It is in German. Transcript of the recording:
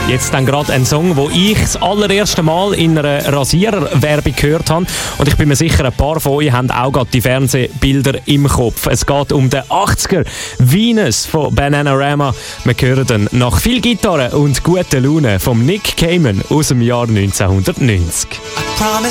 Jetzt dann gerade ein Song, den ich das allererste Mal in einer Rasiererwerbung gehört habe. Und ich bin mir sicher, ein paar von euch haben auch gerade die Fernsehbilder im Kopf. Es geht um den 80er Venus von Bananarama. Wir hören dann nach viel Gitarre und guter Laune vom Nick Cayman aus dem Jahr 1990.